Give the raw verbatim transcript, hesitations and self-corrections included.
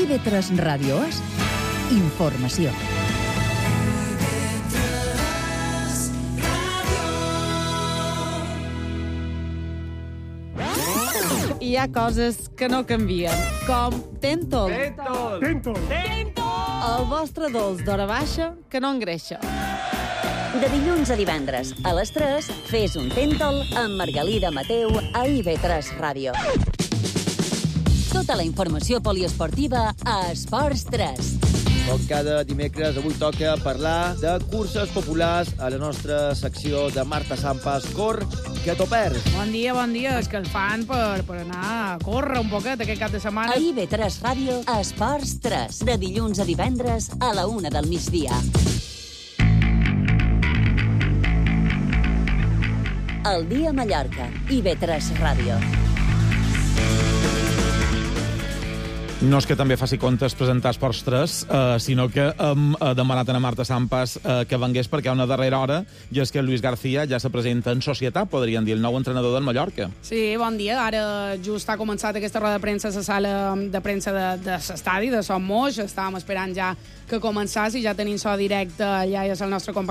I V tres Ràdio és informació. Hi ha coses que no canvien, com Tentol. Tentol! Tentol! El vostre dolç d'hora baixa que no engreixa. De dilluns a divendres, a les tres, fes un Tentol amb Margalida Mateu a I V tres Ràdio. Tota la informació poliesportiva a Esports tres. Com cada dimecres, avui toca parlar de curses populars a la nostra secció de Marta Sampas. Cor, que t'ho perds. Bon dia, bon dia. És que el fan per, per anar a córrer un poquet aquest cap de setmana. A I V tres Ràdio, a Esports tres. De dilluns a divendres, a la una del migdia. El dia a Mallorca, I V tres Ràdio. No és que també faci comptes presentar Esports tres, eh, sinó que hem eh, demanat a Marta Sampas eh, que vengués perquè hi ha una darrera hora, i és que Luis García ja se presenta en societat, podríem dir, el nou entrenador del Mallorca. Sí, bon dia. Ara just ha començat aquesta roda de premsa a la sala de premsa de, de l'estadi, de Son Moix. Estàvem esperant ja que començés i ja tenim so directe allà, és el nostre company